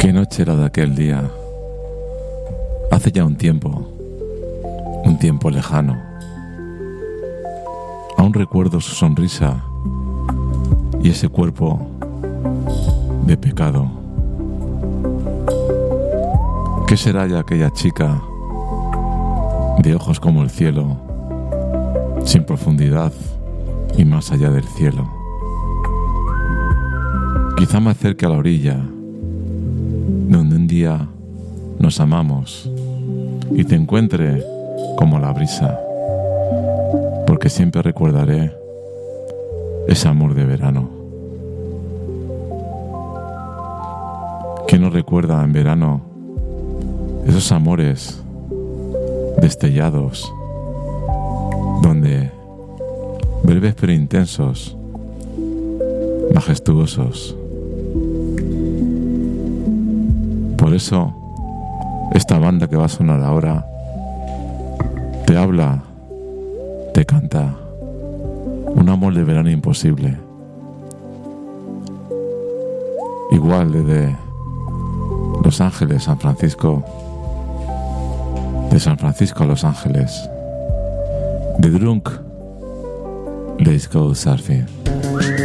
Qué noche era de aquel día. Hace ya un tiempo lejano. Aún recuerdo su sonrisa y ese cuerpo de pecado. ¿Qué será ya aquella chica de ojos como el cielo, sin profundidad y más allá del cielo? Quizá me acerque a la orilla donde un día nos amamos y te encuentre como la brisa, porque siempre recordaré ese amor de verano. ¿Quién no recuerda en verano esos amores destellados, donde breves pero intensos, majestuosos? Por eso, esta banda que va a sonar ahora te habla, te canta un amor de verano imposible. Igual desde Los Ángeles, San Francisco, de San Francisco a Los Ángeles, de Drunk, Let's Go Surfing.